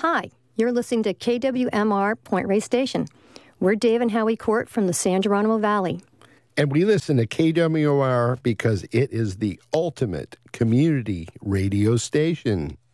Hi, you're listening to KWMR Point Reyes Station. We're Dave and Howie Court from the San Geronimo Valley. And we listen to KWMR because it is the ultimate community radio station.